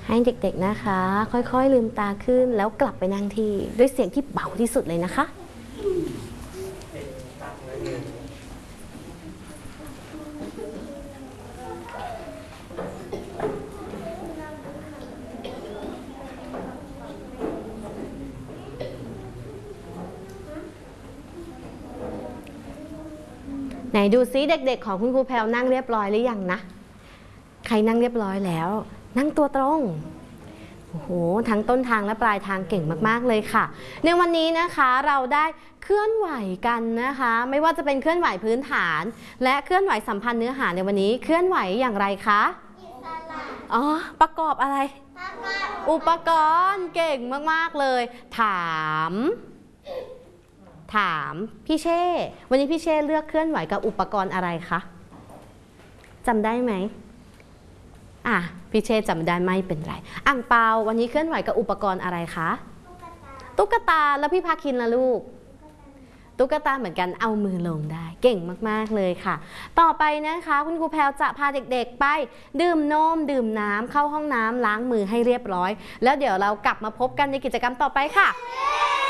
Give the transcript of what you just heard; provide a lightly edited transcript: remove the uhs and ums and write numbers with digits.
ให้เด็กๆนะคะค่อยๆลืมตาขึ้นแล้วกลับไปนั่งที่ด้วยเสียงที่เบาที่สุดเลยนะคะไหนดูซิเด็กๆของคุณครูแพลวนั่งเรียบร้อยหรือยังนะใครนั่งเรียบร้อยแล้วนั่งตัวตรงโอ้โหทั้งต้นทางและปลายทางเก่งมากๆเลยค่ะในวันนี้นะคะเราได้เคลื่อนไหวกันนะคะไม่ว่าจะเป็นเคลื่อนไหวพื้นฐานและเคลื่อนไหวสัมพันธ์เนื้อหาในวันนี้เคลื่อนไหวอย่างไรคะอ๋อประกอบอะไรอุปกรณ์เก่งมากๆเลยถามพี่เช่วันนี้พี่เช่เลือกเคลื่อนไหวกับอุปกรณ์อะไรคะจำได้ไหมพี่เช่จำได้ไม่เป็นไรอ่างเปาวันนี้เคลื่อนไหวกับอุปกรณ์อะไรคะตุ๊กตาแล้วพี่พาคินล่ะลูกตุ๊กตาเหมือนกันเอามือลงได้เก่งมากๆเลยค่ะต่อไปนะคะคุณครูแพลวจะพาเด็กๆไปดื่มนมดื่มน้ำเข้าห้องน้ำล้างมือให้เรียบร้อยแล้วเดี๋ยวเรากลับมาพบกันในกิจกรรมต่อไปค่ะ